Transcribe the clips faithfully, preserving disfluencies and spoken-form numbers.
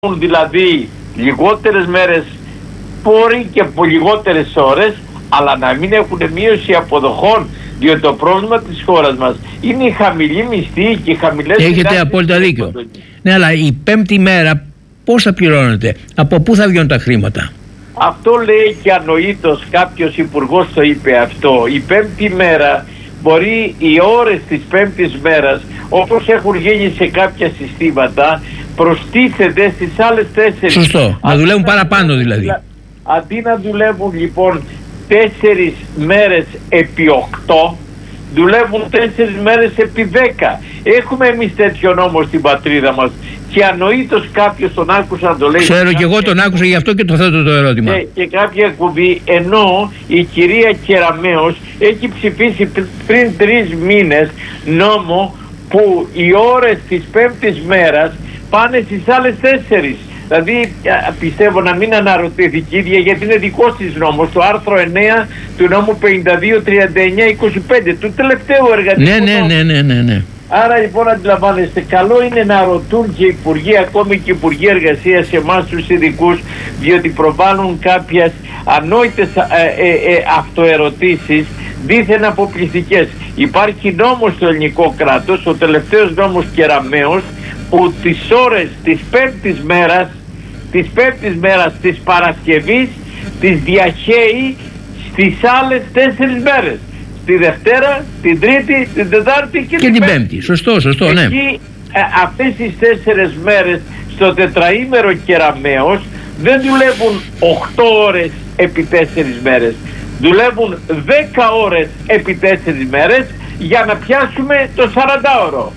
δηλαδή λιγότερες μέρες μπορεί και από λιγότερες ώρες, αλλά να μην έχουν μείωση αποδοχών, διότι το πρόβλημα της χώρας μας είναι η χαμηλή μισθή και οι χαμηλές... Έχετε απόλυτα δίκιο. Ναι, αλλά η πέμπτη μέρα πώς θα πληρώνετε, από πού θα βγαίνουν τα χρήματα? Αυτό λέει και ανοήτως κάποιος υπουργός το είπε αυτό. Η πέμπτη μέρα μπορεί οι ώρες της πέμπτης μέρας, όπως έχουν γίνει σε κάποια συστήματα, προστίθενται στις άλλες τέσσερις. Σωστό, να δουλεύουν παραπάνω δηλαδή. Αντί να δουλεύουν λοιπόν τέσσερις μέρες επί οκτώ, δουλεύουν τέσσερις μέρες επί δέκα. Έχουμε εμείς τέτοιο νόμο στην πατρίδα μας και ανοήτως κάποιος τον άκουσα να το λέει. Ξέρω και εγώ τον άκουσα, γι' αυτό και το θέτω το ερώτημα. Και, και κάποια εκπομπή, ενώ η κυρία Κεραμέως έχει ψηφίσει πριν τρεις μήνες νόμο που οι ώρες της πέμπτης μέρας πάνε στις άλλες τέσσερις. Δηλαδή πιστεύω να μην αναρωτήθηκε η ίδια, γιατί είναι δικός της νόμος, το άρθρο εννέα του νόμου πενήντα δύο τριάντα εννέα είκοσι πέντε του τελευταίου εργατικού ναι, ναι, ναι, ναι, ναι, ναι. Άρα λοιπόν αντιλαμβάνεστε, καλό είναι να ρωτούν και οι υπουργοί, ακόμη και οι υπουργοί εργασίας, σε εμάς τους ειδικούς, διότι προβάλλουν κάποιες ανόητες ε, ε, ε, αυτοερωτήσεις δίθεν αποπληθικές. Υπάρχει νόμος στο ελληνικό κράτος, ο τελευταίος νόμος Κεραμέως, που τις ώρες της πέμπτης μέρας, της πέμπτης μέρας της Παρασκευής τις διαχέει στις άλλες τέσσερις μέρες. Τη Δευτέρα, την Τρίτη, την Τετάρτη και, και την, την Πέμπτη. Πέμπτη. Σωστό, σωστό, ναι. Εκεί ε, αυτές τις τέσσερις μέρες στο τετραήμερο Κεραμέως δεν δουλεύουν οκτώ ώρες επί τέσσερις μέρες. Δουλεύουν δέκα ώρες επί τέσσερις μέρες για να πιάσουμε το σαραντάωρο.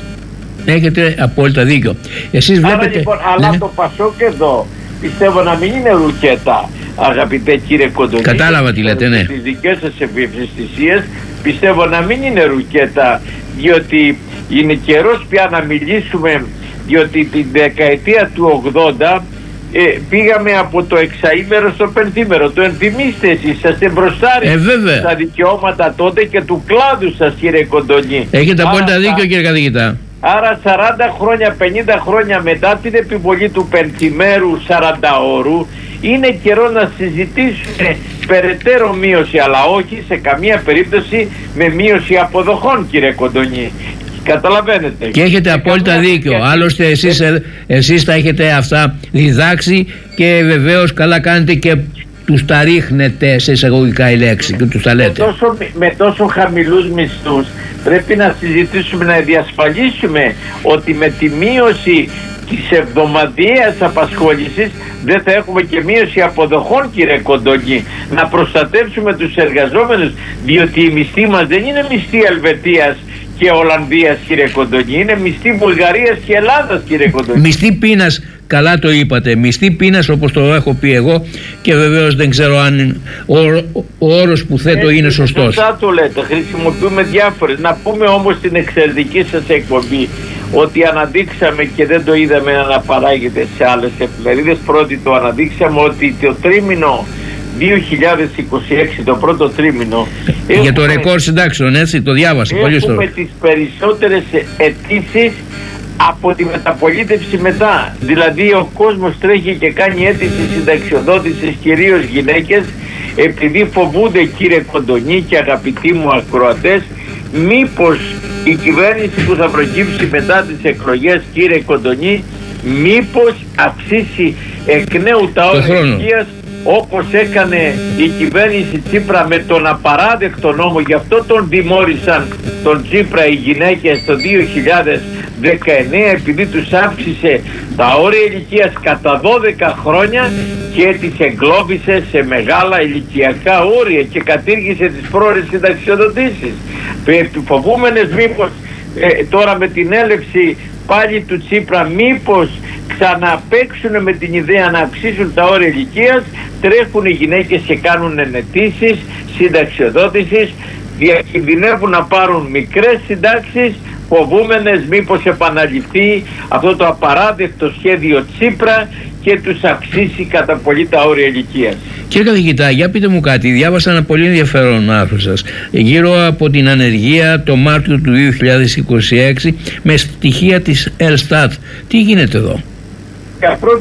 Έχετε απόλυτα δίκιο. Εσείς βλέπετε... Άρα λοιπόν, αλλά ναι. Το Πασόκ εδώ πιστεύω να μην είναι ρουκέτα, αγαπητέ κύριε Κοντονή. Κατάλαβα τι λέτε, ναι. Τις δικές σας ευαισθησίες πιστεύω να μην είναι ρουκέτα, διότι είναι καιρός πια να μιλήσουμε, διότι την δεκαετία του ογδόντα ε, πήγαμε από το εξαήμερο στο πενθήμερο. Το ενθυμίστε εσείς, είσαστε μπροστάρι ε, στα δικαιώματα τότε και του κλάδου σας, κύριε Κοντονή. Έχετε απόλυτα δίκιο, κύριε καθηγητά. Άρα σαράντα χρόνια, πενήντα χρόνια μετά την επιβολή του πενθήμερου σαρανταώρου είναι καιρό να συζητήσουμε περαιτέρω μείωση, αλλά όχι σε καμία περίπτωση με μείωση αποδοχών, κύριε Κοντονή. Καταλαβαίνετε. Και έχετε απόλυτα δίκιο. Και... Άλλωστε εσείς, εσείς τα έχετε αυτά διδάξει και βεβαίως καλά κάνετε και τους τα ρίχνετε, σε εισαγωγικά η λέξη, και τους τα λέτε. Με τόσο, με τόσο χαμηλούς μισθούς πρέπει να συζητήσουμε, να διασφαλίσουμε ότι με τη μείωση της εβδομαδιαίας απασχόλησης δεν θα έχουμε και μείωση αποδοχών, κύριε Κοντονή. Να προστατεύσουμε τους εργαζόμενους, διότι οι μισθοί μας δεν είναι μισθοί Ελβετίας και Ολλανδίας, κύριε Κοντονή, είναι μισθοί Βουλγαρίας και Ελλάδας, κύριε Κοντονή. Μισθοί πείνας, καλά το είπατε, μισθοί πείνας, όπως το έχω πει εγώ, και βεβαίως δεν ξέρω αν ο, ο όρος που θέτω ε, είναι σωστός. Σωστά το λέτε, χρησιμοποιούμε διάφορες. Να πούμε όμως στην εξαιρετική σας εκπομπή ότι αναδείξαμε, και δεν το είδαμε να αναπαράγεται σε άλλες εφημερίδες, πρώτη το αναδείξαμε, ότι το τρίμηνο δύο χιλιάδες είκοσι έξι, το πρώτο τρίμηνο, για έχουμε, το ρεκόρ συντάξεων, έτσι, το διάβασα. Έχουμε πολύ τις περισσότερες αιτήσεις από τη μεταπολίτευση μετά. Δηλαδή ο κόσμος τρέχει και κάνει αίτηση συνταξιοδότησης, κυρίως γυναίκες, επειδή φοβούνται, κύριε Κοντονή και αγαπητοί μου ακροατές, μήπως η κυβέρνηση που θα προκύψει μετά τις εκλογές, κύριε Κοντονή, μήπως αυξήσει εκ νέου τα όρια ηλικίας, όπως έκανε η κυβέρνηση Τσίπρα με τον απαράδεκτο νόμο. Γι' αυτό τον τιμώρησαν τον Τσίπρα οι γυναίκες το δύο χιλιάδες δεκαεννέα, επειδή τους αύξησε τα όρια ηλικίας κατά δώδεκα χρόνια και τις εγκλώβησε σε μεγάλα ηλικιακά όρια και κατήργησε τις πρόορες συνταξιοδοτήσεις. Φοβούμενες μήπως ε, τώρα με την έλευση πάλι του Τσίπρα, μήπως ξαναπαίξουν με την ιδέα να αυξήσουν τα όρια ηλικίας, τρέχουν οι γυναίκες και κάνουν αιτήσεις συνταξιοδότησης, διακινδυνεύουν να πάρουν μικρές συντάξεις, φοβούμενες μήπως επαναληφθεί αυτό το απαράδεκτο σχέδιο Τσίπρα και τους αυξήσει κατά πολύ τα όρια ηλικίας. Κύριε καθηγητά, για πείτε μου κάτι. Διάβασα ένα πολύ ενδιαφέρον άρθρο σας γύρω από την ανεργία το Μάρτιο του δύο χιλιάδες είκοσι έξι με στοιχεία της Ελστάτ. Τι γίνεται εδώ?